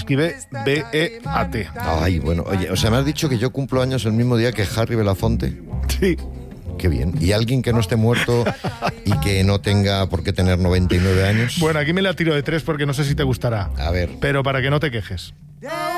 escribe B-E-A-T. Ay, bueno, oye, o sea, me has dicho que yo cumplo años el mismo día que Harry Belafonte. Sí. Qué bien. ¿Y alguien que no esté muerto y que no tenga por qué tener 99 años? Bueno, aquí me la tiro de 3 porque no sé si te gustará. A ver. Pero para que no te quejes.